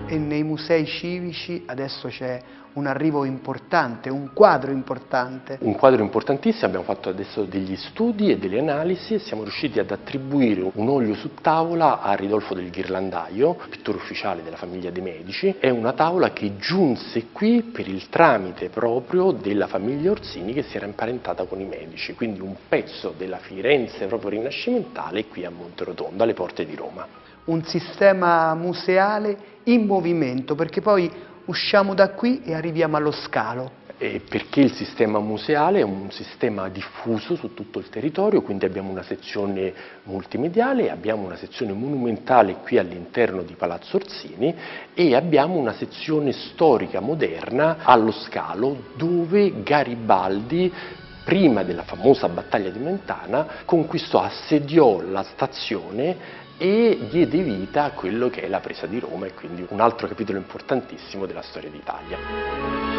E nei musei civici adesso c'è un arrivo importante, un quadro importante. Un quadro importantissimo, abbiamo fatto adesso degli studi e delle analisi e siamo riusciti ad attribuire un olio su tavola a Ridolfo del Ghirlandaio, pittore ufficiale della famiglia de' Medici. È una tavola che giunse qui per il tramite proprio della famiglia Orsini che si era imparentata con i Medici, quindi un pezzo della Firenze proprio rinascimentale è qui a Monterotondo, alle porte di Roma. Un sistema museale in movimento, perché poi usciamo da qui e arriviamo allo Scalo. Perché il sistema museale è un sistema diffuso su tutto il territorio, quindi abbiamo una sezione multimediale, abbiamo una sezione monumentale qui all'interno di Palazzo Orsini e abbiamo una sezione storica moderna allo Scalo dove Garibaldi, prima della famosa battaglia di Mentana, assediò la stazione e diede vita a quello che è la presa di Roma e quindi un altro capitolo importantissimo della storia d'Italia.